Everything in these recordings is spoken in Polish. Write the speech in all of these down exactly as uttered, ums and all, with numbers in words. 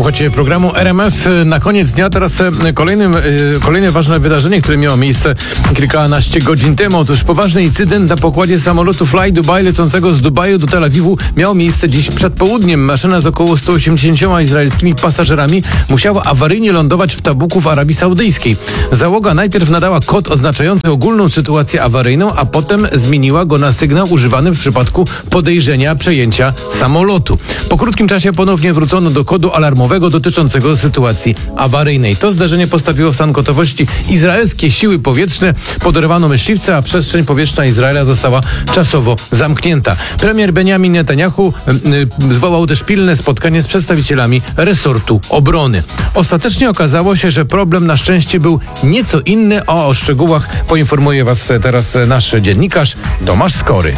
Słuchajcie programu R M F na koniec dnia. Teraz kolejnym, kolejne ważne wydarzenie, które miało miejsce kilkanaście godzin temu. Otóż poważny incydent na pokładzie samolotu Fly Dubai lecącego z Dubaju do Tel Awiwu miał miejsce dziś przed południem. Maszyna z około sto osiemdziesięcioma izraelskimi pasażerami musiała awaryjnie lądować w Tabuku w Arabii Saudyjskiej. Załoga najpierw nadała kod oznaczający ogólną sytuację awaryjną, a potem zmieniła go na sygnał używany w przypadku podejrzenia przejęcia samolotu. Po krótkim czasie ponownie wrócono do kodu alarmowego dotyczącego sytuacji awaryjnej. To zdarzenie postawiło w stan gotowości izraelskie siły powietrzne, podorwano myśliwce, a przestrzeń powietrzna Izraela została czasowo zamknięta. Premier Benjamin Netanyahu y, zwołał też pilne spotkanie z przedstawicielami resortu obrony. Ostatecznie okazało się, że problem na szczęście był nieco inny, a o szczegółach poinformuje Was teraz nasz dziennikarz Tomasz Skory.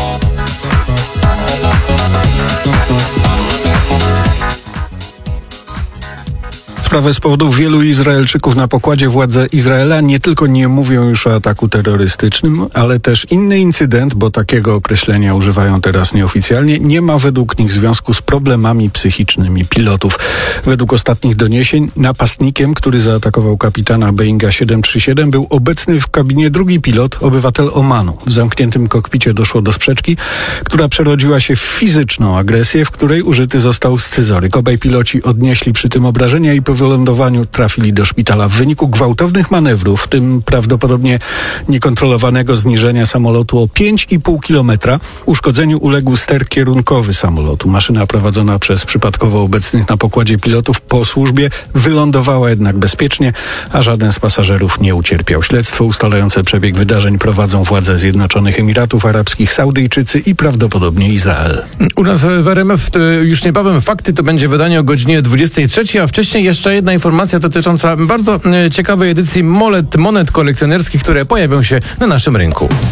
Sprawę z powodu wielu Izraelczyków na pokładzie władze Izraela nie tylko nie mówią już o ataku terrorystycznym, ale też inny incydent, bo takiego określenia używają teraz nieoficjalnie, nie ma według nich związku z problemami psychicznymi pilotów. Według ostatnich doniesień napastnikiem, który zaatakował kapitana Boeinga siedem trzy siedem, był obecny w kabinie drugi pilot, obywatel Omanu. W zamkniętym kokpicie doszło do sprzeczki, która przerodziła się w fizyczną agresję, w której użyty został scyzoryk. Obaj piloci odnieśli przy tym obrażenia i po wylądowaniu trafili do szpitala. W wyniku gwałtownych manewrów, w tym prawdopodobnie niekontrolowanego zniżenia samolotu o pięć i pół kilometra, uszkodzeniu uległ ster kierunkowy samolotu. Maszyna prowadzona przez przypadkowo obecnych na pokładzie pilotów po służbie wylądowała jednak bezpiecznie, a żaden z pasażerów nie ucierpiał. Śledztwo ustalające przebieg wydarzeń prowadzą władze Zjednoczonych Emiratów Arabskich, Saudyjczycy i prawdopodobnie Izrael. U nas w R M F już niebawem fakty, to będzie wydanie o godzinie dwudziestej trzeciej, a wcześniej jeszcze jedna informacja dotycząca bardzo ciekawej edycji monet, monet kolekcjonerskich, które pojawią się na naszym rynku.